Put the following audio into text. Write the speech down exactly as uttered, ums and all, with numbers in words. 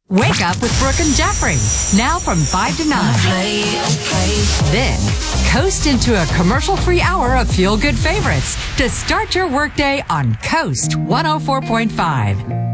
Wake up with Brooke and Jeffrey, now from five to nine. Play, play. Then, coast into a commercial-free hour of feel-good favorites to start your workday on Coast one oh four point five.